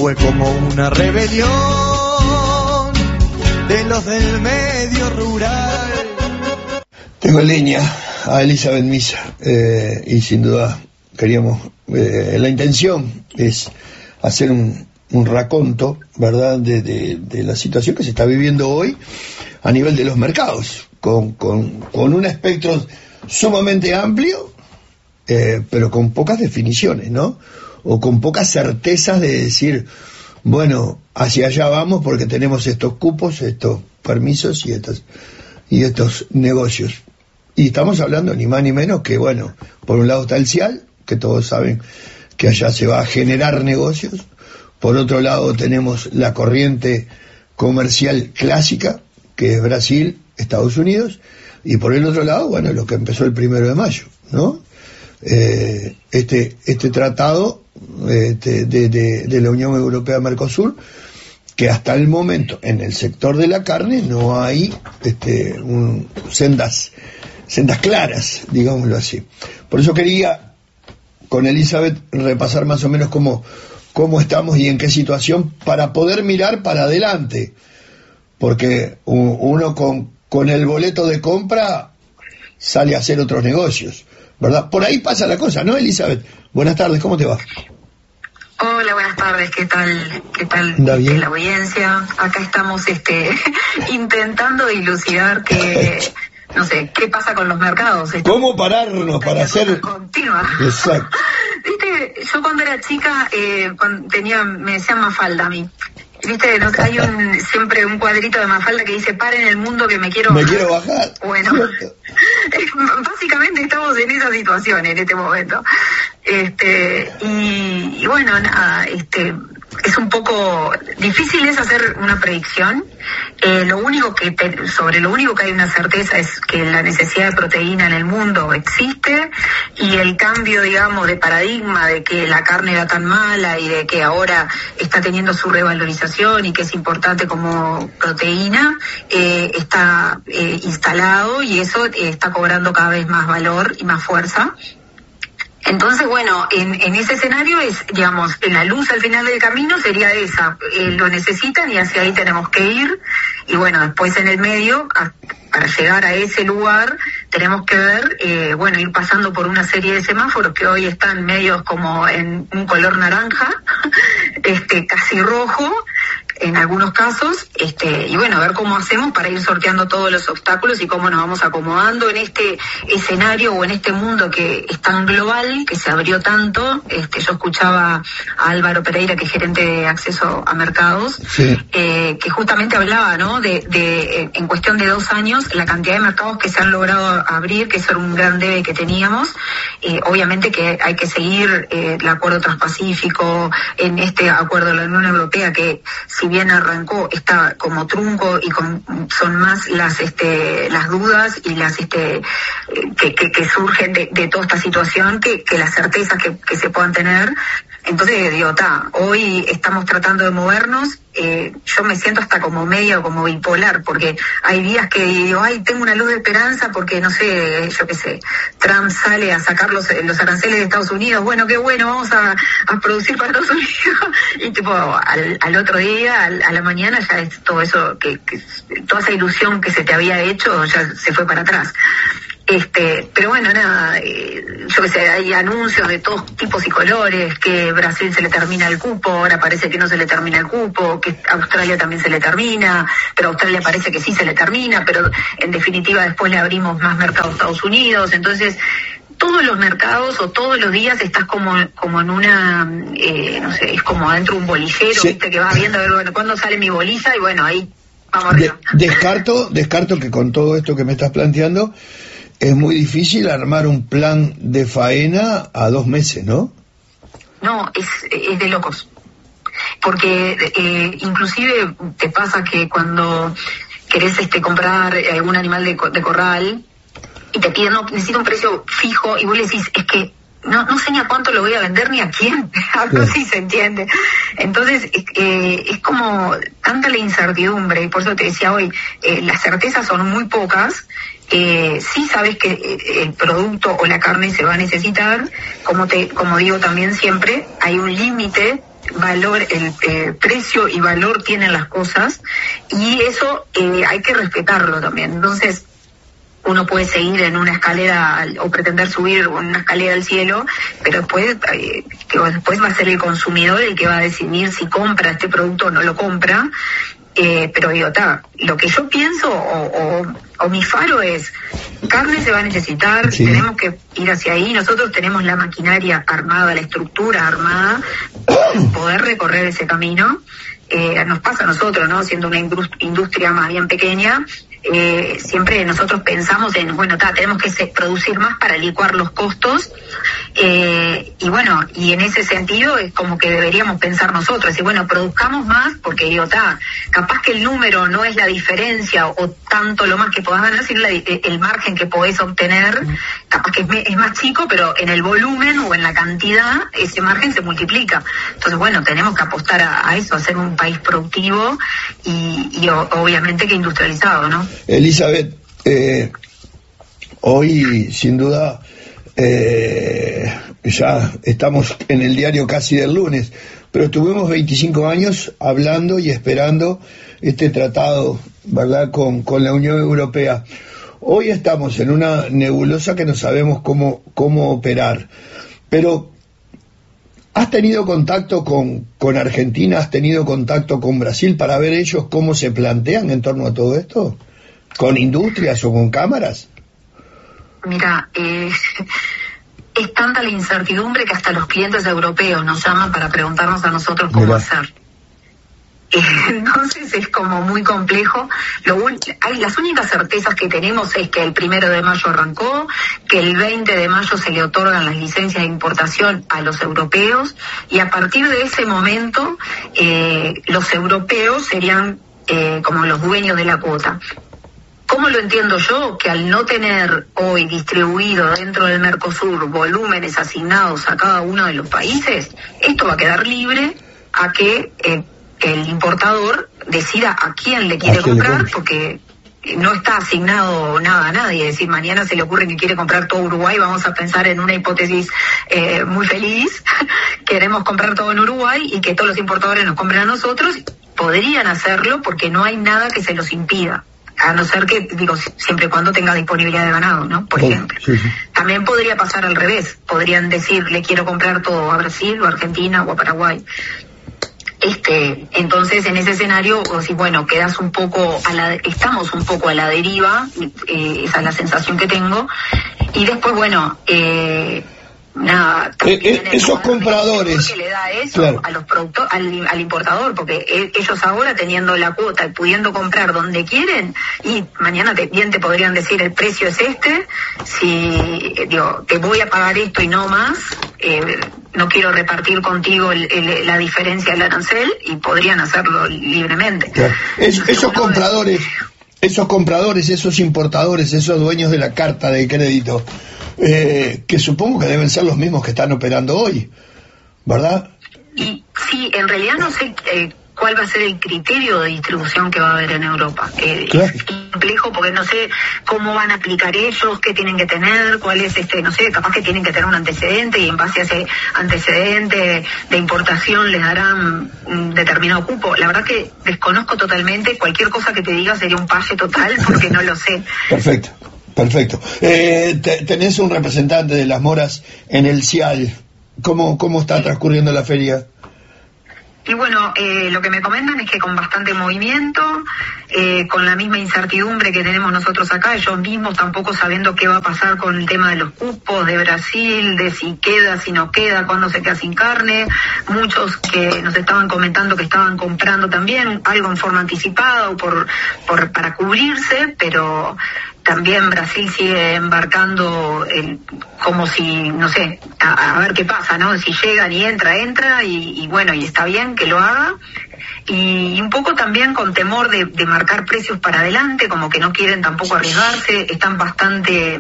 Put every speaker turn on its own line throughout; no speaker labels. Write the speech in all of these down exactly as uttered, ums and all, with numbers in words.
fue como una rebelión de los del medio rural.
Tengo en línea a Elizabeth Misa, eh, y sin duda queríamos, eh, la intención es hacer un, un raconto, ¿verdad?, de, de, de la situación que se está viviendo hoy a nivel de los mercados, con, con, con un espectro sumamente amplio, eh, pero con pocas definiciones, ¿no? O con pocas certezas de decir, bueno, hacia allá vamos porque tenemos estos cupos, estos permisos y estos, y estos negocios. Y estamos hablando ni más ni menos que, bueno, por un lado está el CIAL, que todos saben que allá se va a generar negocios. Por otro lado tenemos la corriente comercial clásica, que es Brasil, Estados Unidos. Y por el otro lado, bueno, lo que empezó el primero de mayo, ¿no? Eh, este, este tratado este, de, de, de la Unión Europea-Mercosur, que hasta el momento en el sector de la carne no hay este, un, sendas sendas claras, digámoslo así. Por eso quería con Elizabeth repasar más o menos cómo, cómo estamos y en qué situación para poder mirar para adelante, porque uno con, con el boleto de compra sale a hacer otros negocios, ¿verdad? Por ahí pasa la cosa, ¿no, Elizabeth? Buenas tardes, ¿cómo te va?
Hola, buenas tardes, ¿qué tal? ¿Qué tal
bien?
La audiencia? Acá estamos este intentando dilucidar que no sé, ¿qué pasa con los mercados?
¿Cómo pararnos para hacer
continua?
Exacto.
Viste, yo cuando era chica eh, cuando tenía, me decían Mafalda a mí. Viste, no, hay un siempre un cuadrito de Mafalda que dice paren el mundo que me quiero
me
bajar.
quiero bajar.
Bueno, básicamente estamos en esa situación en este momento. Este y, y bueno, nada, este es un poco difícil es hacer una predicción. Eh, lo único que te, sobre lo único que hay una certeza es que la necesidad de proteína en el mundo existe y el cambio, digamos, de paradigma de que la carne era tan mala y de que ahora está teniendo su revalorización y que es importante como proteína eh, está eh, instalado y eso eh, está cobrando cada vez más valor y más fuerza. Entonces, bueno, en, en ese escenario es, digamos, la luz al final del camino sería esa, eh, lo necesitan y hacia ahí tenemos que ir, y bueno, después en el medio, a, para llegar a ese lugar, tenemos que ver, eh, bueno, ir pasando por una serie de semáforos que hoy están medios como en un color naranja, este, casi rojo, en algunos casos, este, y bueno, a ver cómo hacemos para ir sorteando todos los obstáculos y cómo nos vamos acomodando en este escenario o en este mundo que es tan global, que se abrió tanto. Este, yo escuchaba a Álvaro Pereira, que es gerente de acceso a mercados,
sí.
eh, que justamente hablaba, ¿no?, de, de, en cuestión de dos años, la cantidad de mercados que se han logrado abrir, que eso era un gran debe que teníamos. Eh, obviamente que hay que seguir eh, el acuerdo transpacífico, en este acuerdo de la Unión Europea, que si bien arrancó, está como trunco y con, son más las este las dudas y las este que, que, que surgen de, de toda esta situación que, que las certezas que, que se puedan tener. Entonces digo, ta, hoy estamos tratando de movernos, eh, yo me siento hasta como medio como bipolar, porque hay días que digo, ay, tengo una luz de esperanza porque, no sé, yo qué sé, Trump sale a sacar los, los aranceles de Estados Unidos, bueno, qué bueno, vamos a, a producir para Estados Unidos, y tipo, al, al otro día, al, a la mañana ya es todo eso, que, que toda esa ilusión que se te había hecho ya se fue para atrás. Este, pero bueno, nada, eh, yo que sé, hay anuncios de todos tipos y colores, que Brasil se le termina el cupo, ahora parece que no se le termina el cupo, que Australia también se le termina, pero Australia parece que sí se le termina, pero en definitiva después le abrimos más mercado a Estados Unidos. Entonces, todos los mercados o todos los días estás como como en una, eh, no sé, es como adentro de un bolillero, sí. Viste, que vas viendo, a ver, bueno, ¿cuándo sale mi bolilla? Y bueno, ahí vamos arriba.
De, descarto, descarto que con todo esto que me estás planteando, es muy difícil armar un plan de faena a dos meses, ¿no?
No, es, es de locos. Porque eh, inclusive te pasa que cuando querés este, comprar algún animal de, de corral y te piden, no, necesito un precio fijo, y vos le decís, es que no, no sé ni a cuánto lo voy a vender ni a quién, algo así se entiende. Entonces, eh, es como tanta la incertidumbre, y por eso te decía hoy, eh, las certezas son muy pocas, Eh, sí sabes que eh, el producto o la carne se va a necesitar, como te como digo también siempre, hay un límite, valor, el eh, precio y valor tienen las cosas, y eso eh, hay que respetarlo también. Entonces, uno puede seguir en una escalera o pretender subir una escalera al cielo, pero después, eh, que después va a ser el consumidor el que va a decidir si compra este producto o no lo compra. Eh, pero digo, ta, lo que yo pienso o, o, o mi faro es, carne se va a necesitar, sí. Tenemos que ir hacia ahí, nosotros tenemos la maquinaria armada, la estructura armada, poder recorrer ese camino. Eh, nos pasa a nosotros, ¿no? Siendo una industria más bien pequeña, eh, siempre nosotros pensamos en, bueno, ta, tenemos que se, producir más para licuar los costos, eh, y bueno, y en ese sentido es como que deberíamos pensar nosotros, decir, bueno, produzcamos más, porque digo, ta, capaz que el número no es la diferencia o, o tanto lo más que podás ganar, sino la, el margen que podés obtener, capaz que es, es más chico, pero en el volumen o en la cantidad, ese margen se multiplica. Entonces, bueno, tenemos que apostar a, a eso, a ser un país productivo y, y o, obviamente que industrializado, ¿no?
Elizabeth, eh, hoy sin duda eh, ya estamos en el diario casi del lunes, pero tuvimos veinticinco años hablando y esperando este tratado, ¿verdad?, con, con la Unión Europea. Hoy estamos en una nebulosa que no sabemos cómo, cómo operar, pero ¿has tenido contacto con, con Argentina? ¿Has tenido contacto con Brasil para ver ellos cómo se plantean en torno a todo esto? ¿Con industrias o con cámaras?
Mira, eh, es tanta la incertidumbre que hasta los clientes europeos nos llaman para preguntarnos a nosotros cómo Mira. hacer. Eh, entonces es como muy complejo. Lo un, hay, las únicas certezas que tenemos es que el primero de mayo arrancó, que el veinte de mayo se le otorgan las licencias de importación a los europeos, y a partir de ese momento eh, los europeos serían eh, como los dueños de la cuota. ¿Cómo lo entiendo yo? Que al no tener hoy distribuido dentro del Mercosur volúmenes asignados a cada uno de los países, esto va a quedar libre a que eh, el importador decida a quién le quiere comprar, porque no está asignado nada a nadie. Es decir, mañana se le ocurre que quiere comprar todo Uruguay, vamos a pensar en una hipótesis eh, muy feliz, queremos comprar todo en Uruguay y que todos los importadores nos compren a nosotros. Podrían hacerlo porque no hay nada que se los impida. A no ser que, digo, siempre y cuando tenga disponibilidad de ganado, ¿no? Por oh, ejemplo. Sí, sí. También podría pasar al revés. Podrían decir, le quiero comprar todo a Brasil o a Argentina o a Paraguay. Este, entonces, en ese escenario, o si, bueno, quedas un poco, a la, estamos un poco a la deriva, eh, esa es la sensación que tengo. Y después, bueno, eh... nada,
eh, eh, esos compradores
que le da eso claro. a los productores, al, al importador, porque eh, ellos ahora teniendo la cuota y pudiendo comprar donde quieren, y mañana te, bien te podrían decir el precio es este, si digo te voy a pagar esto y no más, eh, no quiero repartir contigo el, el, la diferencia del arancel, y podrían hacerlo libremente.
Claro. Es, esos compradores, esos compradores, esos importadores, esos dueños de la carta de crédito, Eh, que supongo que deben ser los mismos que están operando hoy, ¿verdad?
Y sí, en realidad no sé eh, cuál va a ser el criterio de distribución que va a haber en Europa. Eh, claro. Es complejo porque no sé cómo van a aplicar ellos, qué tienen que tener, cuál es este, no sé, capaz que tienen que tener un antecedente y en base a ese antecedente de importación les darán un determinado cupo. La verdad que desconozco totalmente, cualquier cosa que te diga sería un paye total porque no lo sé.
Perfecto. Perfecto. Eh, te, tenés un representante de las moras en el CIAL. ¿Cómo, cómo está transcurriendo la feria?
Y bueno, eh, lo que me comentan es que con bastante movimiento, eh, con la misma incertidumbre que tenemos nosotros acá, ellos mismos tampoco sabiendo qué va a pasar con el tema de los cupos de Brasil, de si queda, si no queda, cuándo se queda sin carne. Muchos que nos estaban comentando que estaban comprando también algo en forma anticipada o por, por para cubrirse, pero también Brasil sigue embarcando el, como si, no sé, a, a ver qué pasa, ¿no? Si llegan y entra, entra, y, y bueno, y está bien que lo haga. Y, y un poco también con temor de, de marcar precios para adelante, como que no quieren tampoco arriesgarse, están bastante...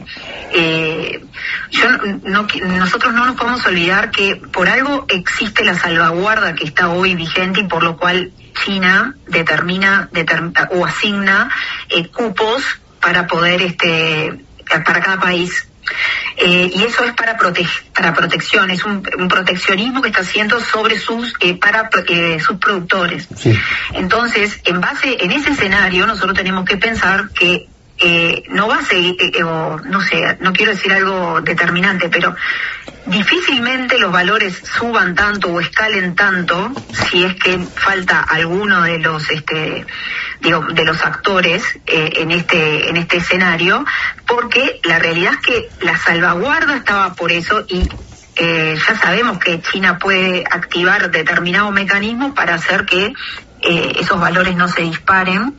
Eh, yo no, nosotros no nos podemos olvidar que por algo existe la salvaguarda que está hoy vigente y por lo cual China determina, determina o asigna eh, cupos para poder, este, para cada país. Eh, y eso es para prote para protección, es un, un proteccionismo que está haciendo sobre sus eh, para eh, sus productores.
Sí.
Entonces, en base en ese escenario, nosotros tenemos que pensar que eh, no va a seguir, eh, o no sé, no quiero decir algo determinante, pero difícilmente los valores suban tanto o escalen tanto si es que falta alguno de los este digo de los actores eh, en este en este escenario, porque la realidad es que la salvaguarda estaba por eso y eh, ya sabemos que China puede activar determinados mecanismos para hacer que eh, esos valores no se disparen.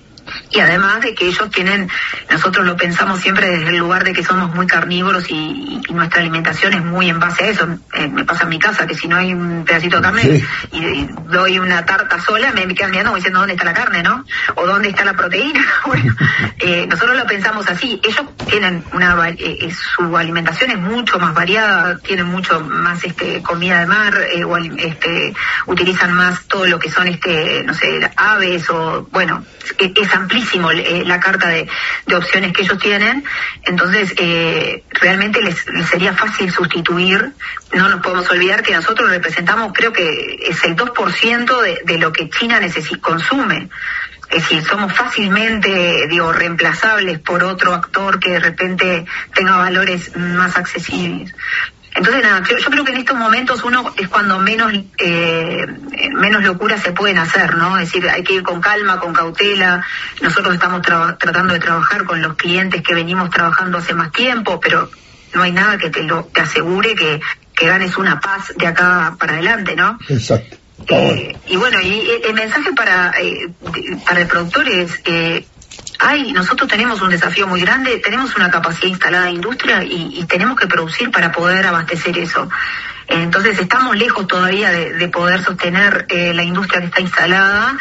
Y además de que ellos tienen, nosotros lo pensamos siempre desde el lugar de que somos muy carnívoros y, y nuestra alimentación es muy en base a eso. Eh, me pasa en mi casa que si no hay un pedacito de carne sí. y, y doy una tarta sola, me quedan mirando como diciendo dónde está la carne, ¿no? O dónde está la proteína. Bueno, eh, nosotros lo pensamos así. Ellos tienen una, eh, su alimentación es mucho más variada, tienen mucho más este comida de mar, eh, o este utilizan más todo lo que son este, no sé, aves o bueno, es, es amplísimo eh, la carta de, de opciones que ellos tienen, entonces eh, realmente les, les sería fácil sustituir. No nos podemos olvidar que nosotros representamos, creo que es el dos por ciento de, de lo que China necesita, consume. Es decir, somos fácilmente, digo, reemplazables por otro actor que de repente tenga valores más accesibles. Entonces, nada, yo, yo creo que en estos momentos uno es cuando menos eh, menos locuras se pueden hacer, ¿no? Es decir, hay que ir con calma, con cautela. Nosotros estamos tra tratando de trabajar con los clientes que venimos trabajando hace más tiempo, pero no hay nada que te lo te asegure que, que ganes una paz de acá para adelante, ¿no?
Exacto.
Eh, y bueno, y el mensaje para, eh, para el productor es... Eh, Ay, nosotros tenemos un desafío muy grande, tenemos una capacidad instalada de industria y, y tenemos que producir para poder abastecer eso. Entonces estamos lejos todavía de, de poder sostener eh, la industria que está instalada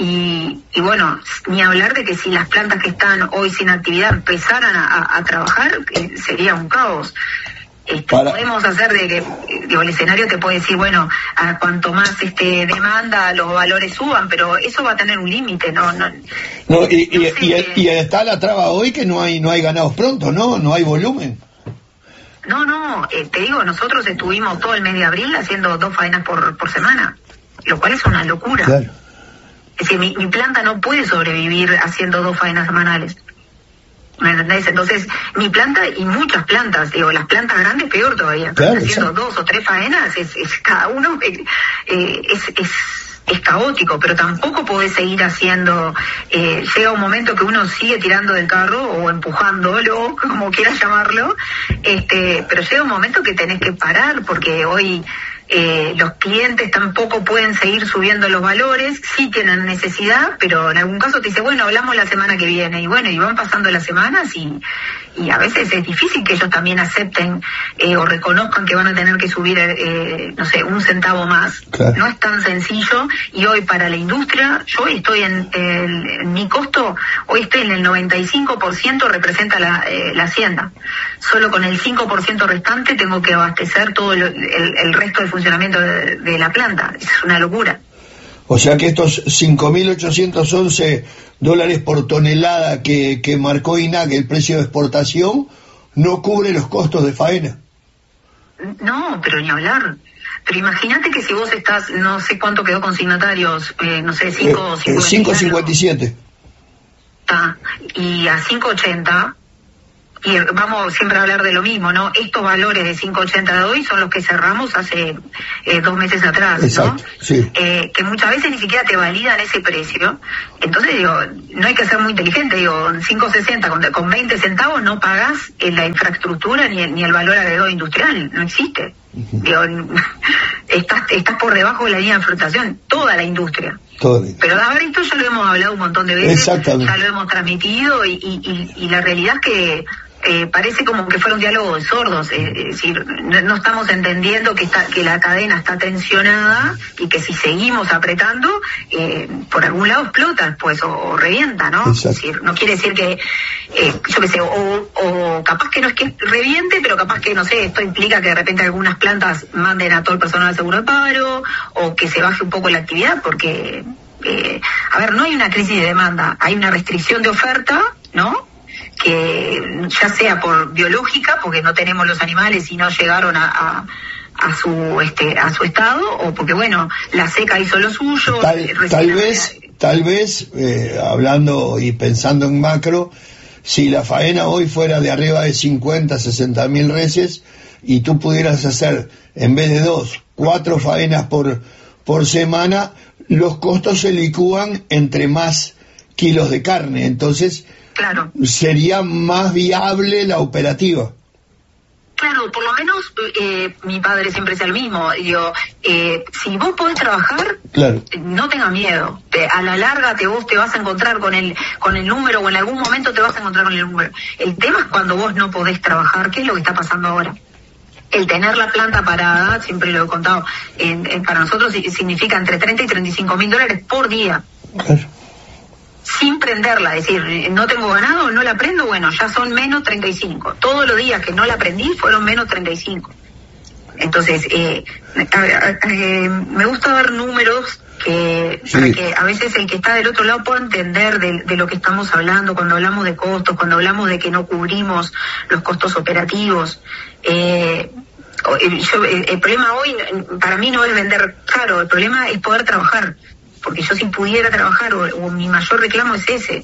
y, y bueno, ni hablar de que si las plantas que están hoy sin actividad empezaran a, a, a trabajar, eh, sería un caos. Este, podemos hacer de que digo, el escenario te puede decir, bueno, a cuanto más este demanda los valores suban, pero eso va a tener un límite, no no,
no y, no y, y, que... y está la traba hoy que no hay no hay ganados pronto, no no hay volumen.
No, no, eh, te digo, nosotros estuvimos todo el mes de abril haciendo dos faenas por, por semana, lo cual es una locura. Claro. Es decir, mi, mi planta no puede sobrevivir haciendo dos faenas semanales. ¿Me entendés? Entonces, mi planta y muchas plantas, digo, las plantas grandes peor todavía, claro, haciendo exacto. dos o tres faenas, es, es cada uno eh, eh, es, es, es caótico, pero tampoco podés seguir haciendo, eh, llega un momento que uno sigue tirando del carro o empujándolo, como quieras llamarlo, este, pero llega un momento que tenés que parar, porque hoy Eh, los clientes tampoco pueden seguir subiendo los valores, sí tienen necesidad, pero en algún caso te dice, bueno, hablamos la semana que viene, y bueno, y van pasando las semanas y, y a veces es difícil que ellos también acepten eh, o reconozcan que van a tener que subir, eh, no sé, un centavo más. Claro. No es tan sencillo, y hoy para la industria, yo hoy estoy en, el, en mi costo, hoy estoy en el noventa y cinco por ciento representa la, eh, la hacienda. Solo con el cinco por ciento restante tengo que abastecer todo el, el, el resto del funcionamiento de, de la planta. Es una locura.
O sea que estos cinco mil ochocientos once dólares por tonelada que, que marcó I N A C, el precio de exportación, no cubre los costos de faena.
No, pero ni hablar. Pero imagínate que si vos estás, no sé cuánto quedó con signatarios, eh, no sé, cinco
cincuenta y siete.
Ah, y a cinco ochenta... Y vamos siempre a hablar de lo mismo, ¿no? Estos valores de cinco ochenta de hoy son los que cerramos hace eh, dos meses atrás,
exacto,
¿no?
Sí.
Eh, que muchas veces ni siquiera te validan ese precio. Entonces, digo, no hay que ser muy inteligente. Digo, cinco sesenta con, con veinte centavos no pagas en la infraestructura ni el, ni el valor agregado industrial. No existe. Uh-huh. Digo, estás, estás por debajo de la línea de flotación, toda la industria.
Todo.
Pero a ver, esto ya lo hemos hablado un montón de veces, ya lo hemos transmitido y, y, y, y la realidad es que Eh, parece como que fuera un diálogo de sordos, eh, es decir, no, no estamos entendiendo que está, que la cadena está tensionada y que si seguimos apretando, eh, por algún lado explota pues o, o revienta, ¿no?
Exacto.
Es decir, no quiere decir que, eh, yo qué sé, o, o capaz que no es que reviente, pero capaz que, no sé, esto implica que de repente algunas plantas manden a todo el personal de seguro de paro, o que se baje un poco la actividad, porque, eh, a ver, no hay una crisis de demanda, hay una restricción de oferta, ¿no? que ya sea por biológica, porque no tenemos los animales y no llegaron a, a, a su este a su estado, o porque bueno, la seca hizo lo suyo.
Tal, tal vez, tal vez, eh, hablando y pensando en macro, si la faena hoy fuera de arriba de cincuenta, sesenta mil reses, y tú pudieras hacer, en vez de dos, cuatro faenas por, por semana, los costos se licúan entre más kilos de carne, entonces
claro,
sería más viable la operativa.
Claro, por lo menos eh, mi padre siempre es el mismo. Digo, eh, si vos podés trabajar,
claro,
no tengas miedo. Te, a la larga te vos te vas a encontrar con el con el número, o en algún momento te vas a encontrar con el número. El tema es cuando vos no podés trabajar, ¿qué es lo que está pasando ahora? El tener la planta parada, siempre lo he contado, en, en, para nosotros significa entre treinta y treinta y cinco mil dólares por día.
Claro.
Sin prenderla, es decir, no tengo ganado, no la prendo, bueno, ya son menos treinta y cinco. Todos los días que no la prendí fueron menos treinta y cinco. Entonces, eh, a, a, eh, me gusta dar números que, sí, para que a veces el que está del otro lado pueda entender de, de lo que estamos hablando, cuando hablamos de costos, cuando hablamos de que no cubrimos los costos operativos. Eh, yo, el, el problema hoy para mí no es vender caro, el problema es poder trabajar. Porque yo si pudiera trabajar, o, o mi mayor reclamo es ese.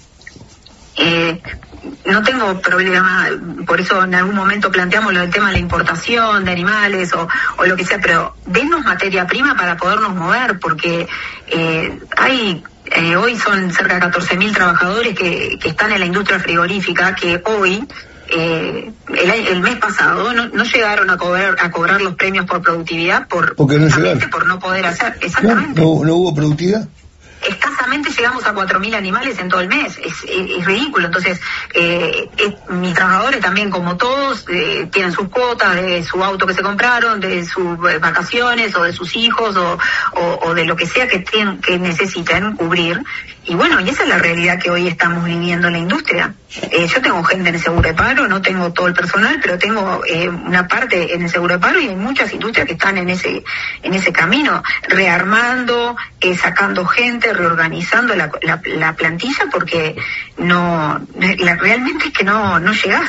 Eh, no tengo problema, por eso en algún momento planteamos lo del tema de la importación de animales o, o lo que sea, pero denos materia prima para podernos mover, porque eh, hay... Eh, hoy son cerca de catorce mil trabajadores que, que están en la industria frigorífica, que hoy... Eh, el, el mes pasado no, no llegaron a cobrar a cobrar los premios por productividad por
porque no llegaron,
por no poder hacer exactamente
no, no, no hubo productividad.
Escasamente llegamos a cuatro mil animales en todo el mes, es, es, es ridículo. Entonces eh, es, mis trabajadores también, como todos, eh, tienen sus cuotas de su auto que se compraron, de sus vacaciones o de sus hijos o, o, o de lo que sea que, tienen, que necesiten cubrir. Y bueno, y esa es la realidad que hoy estamos viviendo en la industria. Eh, yo tengo gente en el seguro de paro, no tengo todo el personal, pero tengo eh, una parte en el seguro de paro, y hay muchas industrias que están en ese en ese camino, rearmando, eh, sacando gente, reorganizando la, la, la plantilla, porque no la, realmente es que no, no llegás.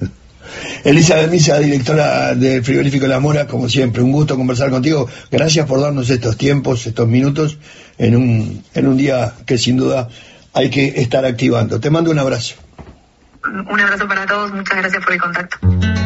Elisa Benmisa, directora del Frigorífico La Mora, como siempre, un gusto conversar contigo. Gracias por darnos estos tiempos, estos minutos, en un, en un día que sin duda hay que estar activando. Te mando un abrazo.
Un abrazo para todos, muchas gracias por el contacto.